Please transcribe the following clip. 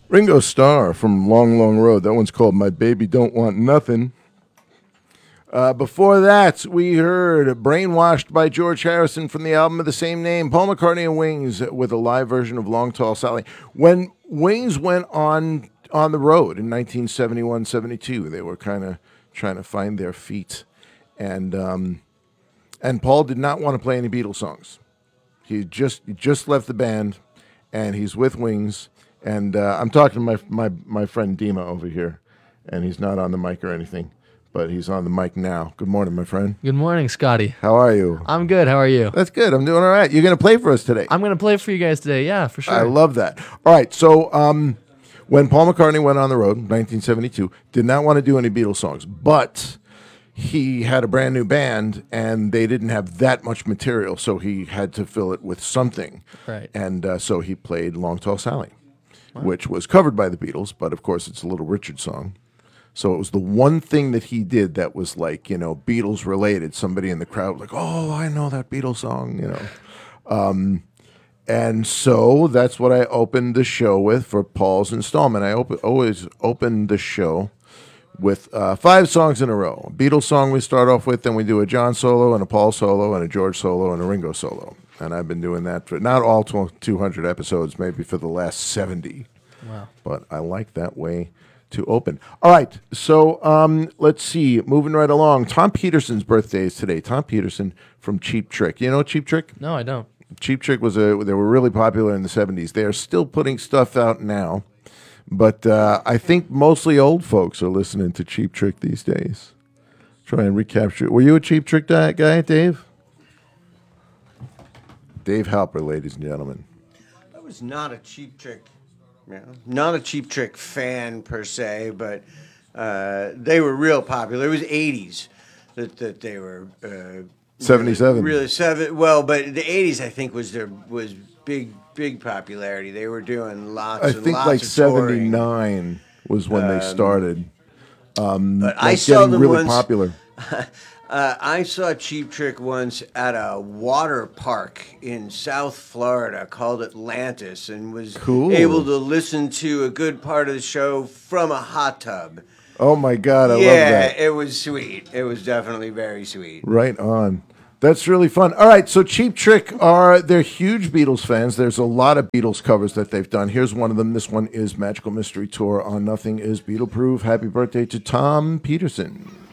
Ringo Starr from Long, Long Road. That one's called My Baby Don't Want Nothing. Before that, we heard Brainwashed by George Harrison from the album of the same name. Paul McCartney and Wings with a live version of Long Tall Sally. When Wings went on the road in 1971-72, they were kind of trying to find their feet. And Paul did not want to play any Beatles songs. He just left the band, and he's with Wings. And I'm talking to my friend Dima over here, and he's not on the mic or anything, but he's on the mic now. Good morning, my friend. Good morning, Scotty. How are you? I'm good. How are you? That's good. I'm doing all right. You're going to play for us today. I'm going to play for you guys today. Yeah, for sure. I love that. All right. So when Paul McCartney went on the road in 1972, did not want to do any Beatles songs, but he had a brand new band, and they didn't have that much material, so he had to fill it with something. Right. And so he played Long Tall Sally, which was covered by the Beatles, but of course it's a Little Richard song. So it was the one thing that he did that was like, Beatles related. Somebody in the crowd was like, oh, I know that Beatles song, And so that's what I opened the show with for Paul's installment. I always open the show with 5 songs in a row. A Beatles song we start off with, then we do a John solo and a Paul solo and a George solo and a Ringo solo. And I've been doing that for not all 200 episodes, maybe for the last 70. Wow. But I like that way to open. All right, so let's see. Moving right along. Tom Peterson's birthday is today. Tom Peterson from Cheap Trick. You know Cheap Trick? No, I don't. Cheap Trick they were really popular in the 70s. They are still putting stuff out now, but I think mostly old folks are listening to Cheap Trick these days. Try and recapture. Were you a Cheap Trick guy, Dave? Dave Halper, ladies and gentlemen. I was not a Cheap Trick, not a Cheap Trick fan per se, but they were real popular. It was 80s that they were 77. Really well, but the 80s I think was big popularity. They were doing lots. I and think lots like of touring. 79 was when they started. But I saw them really once. Popular. I saw Cheap Trick once at a water park in South Florida called Atlantis, and was able to listen to a good part of the show from a hot tub. Oh my God, I love that. Yeah, it was sweet. It was definitely very sweet. Right on. That's really fun. All right, so Cheap Trick they're huge Beatles fans. There's a lot of Beatles covers that they've done. Here's one of them. This one is Magical Mystery Tour on Nothing Is Beatle Proof. Happy birthday to Tom Peterson.